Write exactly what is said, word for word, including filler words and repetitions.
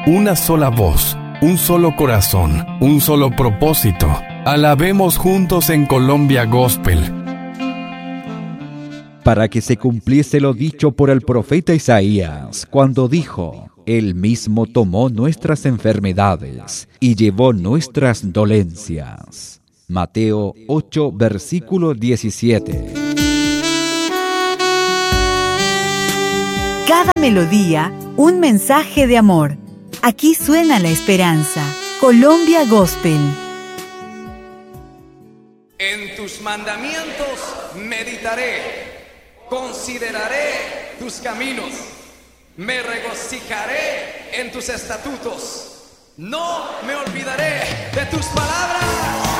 una sola voz, un solo corazón, un solo propósito. Alabemos juntos en Colombia Gospel. Para que se cumpliese lo dicho por el profeta Isaías, cuando dijo: Él mismo tomó nuestras enfermedades y llevó nuestras dolencias. Mateo ocho, versículo diecisiete. Cada melodía, un mensaje de amor. Aquí suena la esperanza. Colombia Gospel. En tus mandamientos meditaré, consideraré tus caminos, me regocijaré en tus estatutos, no me olvidaré de tus palabras.